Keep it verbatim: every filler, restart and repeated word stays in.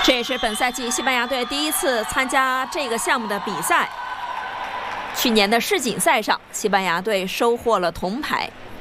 这也是本赛季西班牙队第一次参加这个项目的比赛。去年的世锦赛上，西班牙队收获了铜牌。